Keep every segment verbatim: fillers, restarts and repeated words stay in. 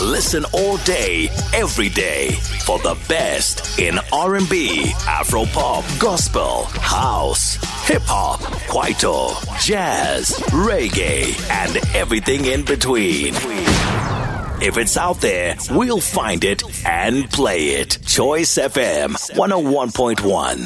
Listen all day, every day for the best in R and B, Afro-pop, gospel, house, hip-hop, kwaito, jazz, reggae, and everything in between. If it's out there, we'll find it and play it. Choice F M one oh one point one.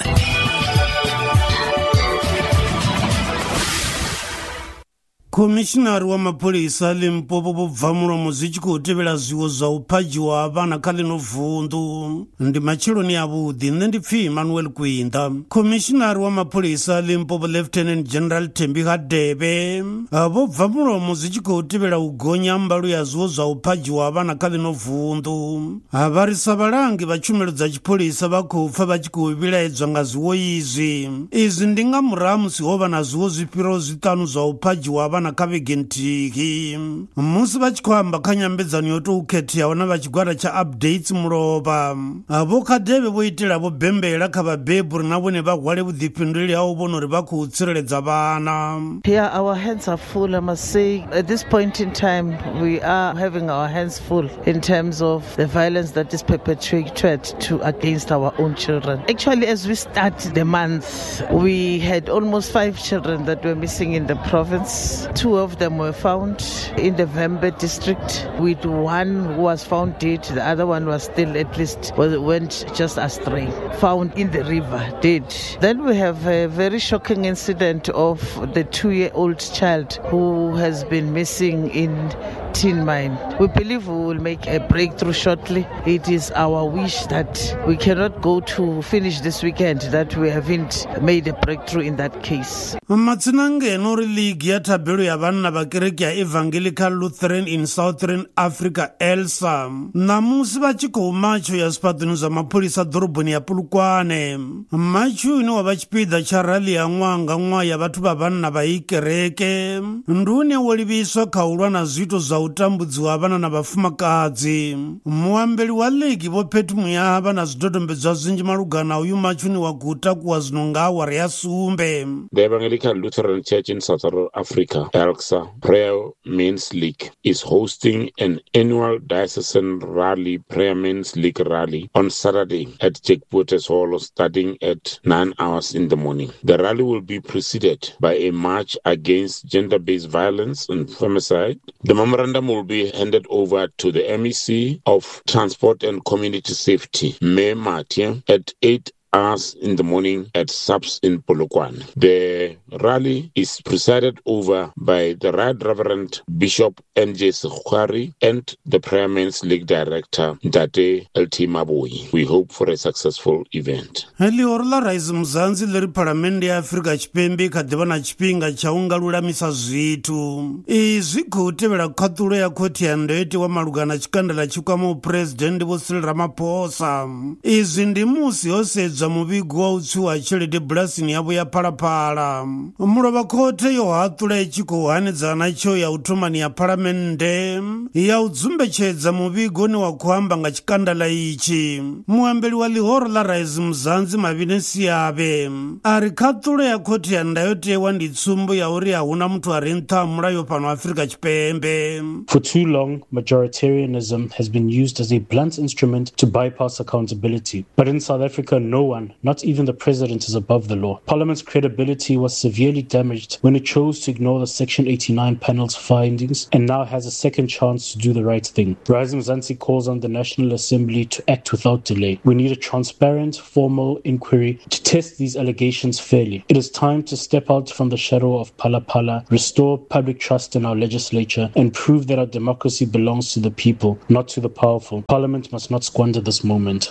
Commissioner wa mapolisa Limpopo bvamulomo zichiko tevela zwiwo zwa uphajiwa avana kale no vundu ndi machiloni avudi nne ndipfi Emmanuel Kwinda. Commissioner wa mapolisa Limpopo Lieutenant General Thembi Hadebe avo bvamulomo zichiko tevela ugonya mbalu ya zwiwo zwa uphajiwa avana kale no vundu avarisa valangi va tshumelo dza chipolisa vakupfa vachikuviledzwa nga zwiwo izwi. Izi ndi nga murahu musi hova na zwiwo zwifhiraho zwitanu zwa uphajiwa avana kavegentiki musi vachikwamba kanyambedzano yoto ukhethiwa na vachigwada cha updates mulova avo Kadebe voitela vo bembela kha vabeburi na vone vahwale vudifhinduleli havo vona uri vakutsireledza vana. Here our hands are full, I must say. At this point in time we are having our hands full in terms of the violence that is perpetrated to against our own children. Actually, as we start the month, we had almost five children that were missing in the province. Two of them were found in the Vembe district, with one who was found dead. The other one was still, at least, was, went just astray, found in the river, dead. Then we have a very shocking incident of the two-year-old child who has been missing in Tin Mine. We believe we will make a breakthrough shortly. It is our wish that we cannot go to finish this weekend that we haven't made a breakthrough in that case. Matsinange no league ya tabelo ya vanna va kereke ya Evangelical Lutheran in Southern Africa ELSA namusi vachiko macho ya sipatuni za mapolisa doroboni ya Polokwane. Macho ni wa vachipida cha rali ya nwanga nwa ya vatu va vanna va ikereke ndune woliviswa kaulwa na zito za utambudzi wa vana na vafumakadzi. Muambeli wa ligi vo Petu Muyava na zidodombedzwa zinji malugana uyu macho ni wakuta kuwa zinonga awari ya sumbe. The Evangelical Lutheran Church in Southern Africa, ELSA, Prayer Men's League, is hosting an annual diocesan rally, Prayer Men's League rally, on Saturday at Jack Waters Hall starting at nine hours in the morning. The rally will be preceded by a march against gender-based violence and femicide. The memorandum will be handed over to the M E C of Transport and Community Safety, May Martin, at eight hours in the morning at Subs in Polokwane. The rally is presided over by the Right Reverend Bishop N J Sekhwari and the Prayer Men's League Director Ntate L T Mabui. We hope for a successful event. Heli orla rais mzanzi leri Parliament ya Afrika Chipembe kadeba na chipinga cha ungalulamisa zvitu. Izvi kutevera khathulo ya koti ya ndeti wa malugana chikandala chikwama upresident Vo Cyril Ramaphosa. Izvi ndi musi osedzwa muvigo wa utsi wa tshelede bulasini yavo ya Phalaphala. Mulova khothe yo hathula ichikuhanedzana nacho ya uthomani ya Palamende ya udzumbetshedza muvigo ni wa kuhamba nga chikandala ichi. Muambeli wa lihoro la rais mzanzi Mavhine Siave ari khathulo ya khoti ya ndayotewa ndi tsumbo ya uri ahuna muthu ari nṱha mulayo pano Afrika Tshipembe. For too long, majoritarianism has been used as a blunt instrument to bypass accountability. But in South Africa, no one, not even the president, is above the law. Parliament's credibility was severely damaged when it chose to ignore the Section eighty-nine panel's findings and now has a second chance to do the right thing. Rise Mzansi calls on the National Assembly to act without delay. We need a transparent, formal inquiry to test these allegations fairly. It is time to step out from the shadow of Phalaphala, restore public trust in our legislature, and prove that our democracy belongs to the people, not to the powerful. Parliament must not squander this moment.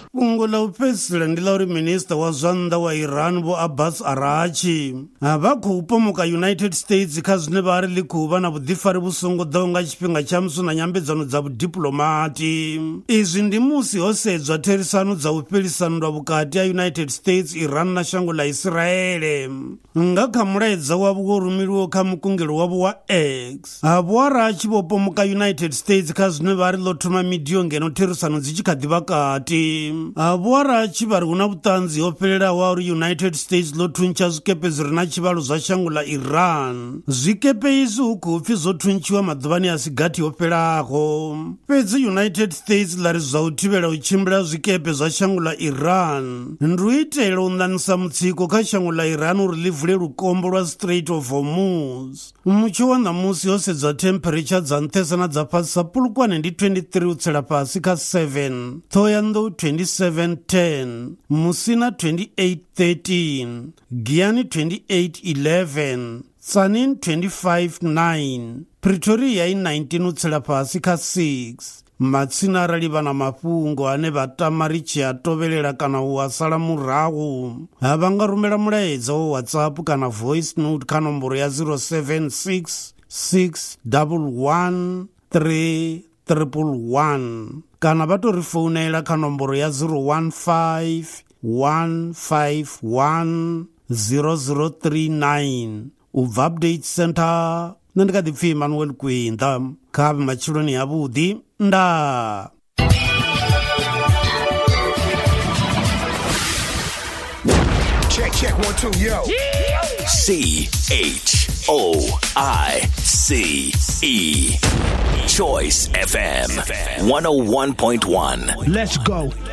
Minister wa Zwanda wa Iran Vo Abbas Arachi avakho upomuka United States khazine vari likuva na vudifari vusongo dzaunga chipinga cha musi na nyambedzano dza vudiplomati. Izvi ndi musi hosedzwa therisano dza upelisano lwa vukati ya United States, Iran na shango la Israele. Nga kha mulaedza wavo wo rumiliwa kha mukungelo wavo wa X avo Arachi vopomuka United States khazine vari lo thoma midiyo ngeno therisano dzi tshi kha ḓi vha kati. Avo Arachi vari huna matanzi opelerawo auri United States lothuncha zwikepe zviri na chivalo zva shango la Iran. Zwikepe izvi uku upfi zothunchiwa madhuvani asigati opelako. Pedzi United States lari zvautivera uchimbira zvikepe zva shango la Iran nduitela undanisa mutsiko ka shango la Iran uri livhule rukombo rwa Strait of Hormuz. Muchiwana musi yosedza temperature dzanthesana dzapasisa pulukwane ndi twenty-three utsela pasi ka seven, Thoyando twenty-seven ten, Musina twenty-eight thirteen, Giyani twenty-eight eleven, Tsanin twenty-five nine, Pretoria nineteen utsela pasi ka six. Matsina arali vana mafungo ane vatamarichi atovelela kana uwasala murahu. Havanga rumela mulaedza wa WhatsApp kana voice note ka nomboro ya zero seven six six one one three one one kana vatorifonela ka nomboro ya zero one five one five one zero zero three nine. Ubva Update Center nandikadipfi Emmanuel Kwinda kavi machiloni yavudi nda. Check, check, one, two, yo. C H O I C E. Choice F M one oh one point one. Let's go.